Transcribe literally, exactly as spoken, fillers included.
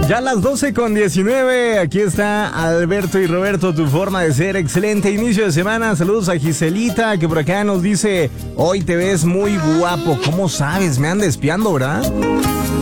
Ya a las doce con diecinueve, aquí está Alberto y Roberto, tu forma de ser. Excelente inicio de semana. Saludos a Giselita, que por acá nos dice: hoy te ves muy guapo. ¿Cómo sabes? Me anda espiando, ¿verdad?